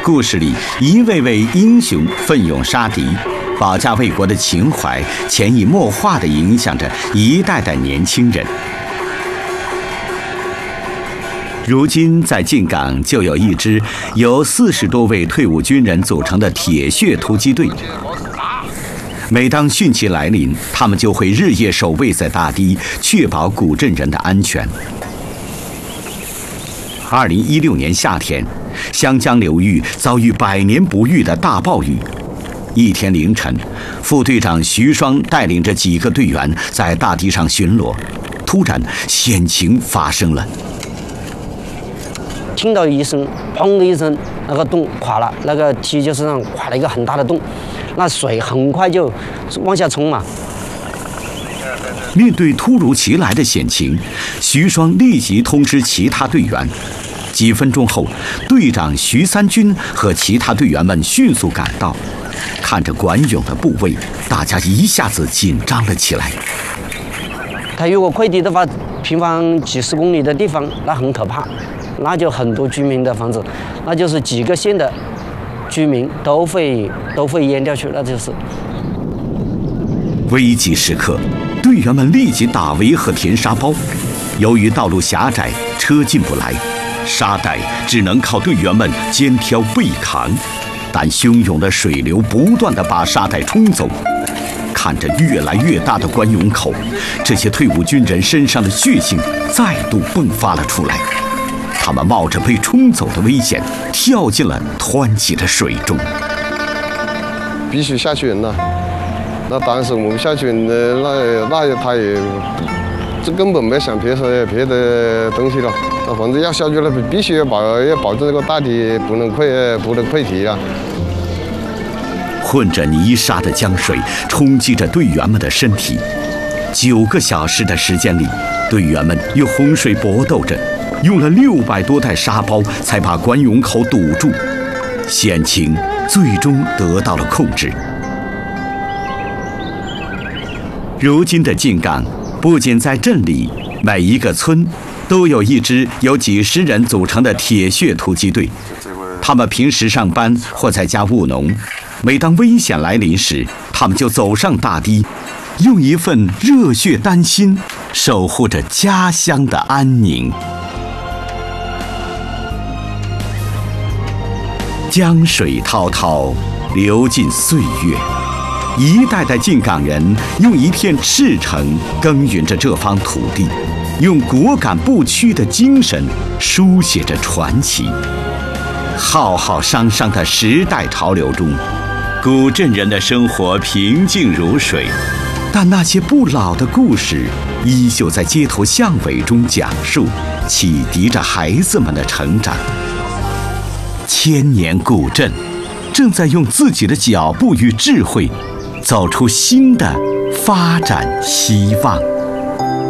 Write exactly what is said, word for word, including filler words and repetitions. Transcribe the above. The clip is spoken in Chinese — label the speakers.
Speaker 1: 故事里一位位英雄奋勇杀敌，保家卫国的情怀潜移默化地影响着一代代年轻人。如今在靖港就有一支由四十多位退伍军人组成的铁血突击队。每当汛期来临，他们就会日夜守卫在大堤，确保古镇人的安全。二零一六年夏天，湘江流域遭遇百年不遇的大暴雨。一天凌晨，副队长徐双带领着几个队员在大堤上巡逻，突然险情发生了。
Speaker 2: 听到一声“砰”的一声，那个洞垮了，那个梯就是上垮了一个很大的洞，那水很快就往下冲嘛。
Speaker 1: 面对突如其来的险情，徐双立即通知其他队员。几分钟后，队长徐三军和其他队员们迅速赶到，看着管涌的部位，大家一下子紧张了起来。
Speaker 2: 它如果溃堤的话，平方几十公里的地方，那很可怕。那就很多居民的房子，那就是几个县的居民都会都会淹掉去，那就是。
Speaker 1: 危急时刻，队员们立即打围和填沙包。由于道路狭窄，车进不来，沙袋只能靠队员们肩挑背扛。但汹涌的水流不断地把沙袋冲走。看着越来越大的关涌口，这些退伍军人身上的血性再度迸发了出来。他们冒着被冲走的危险，跳进了湍急的水中。
Speaker 3: 必须下去人了。那当时我们下去人，那那他也，这根本没想别的别的东西了。那反正要下去了，必须要保要保证这个大堤不能溃不能溃堤啊。
Speaker 1: 混着泥沙的江水冲击着队员们的身体。九个小时的时间里，队员们与洪水搏斗着。用了六百多袋沙包才把管涌口堵住，险情最终得到了控制。如今的靖港，不仅在镇里，每一个村都有一支由几十人组成的铁血突击队。他们平时上班或在家务农，每当危险来临时，他们就走上大堤，用一份热血丹心守护着家乡的安宁。江水滔滔，流尽岁月，一代代靖港人用一片赤诚耕耘着这方土地，用果敢不屈的精神书写着传奇。浩浩汤汤的时代潮流中，古镇人的生活平静如水，但那些不老的故事依旧在街头巷尾中讲述，启迪着孩子们的成长。千年古镇正在用自己的脚步与智慧走出新的发展希望。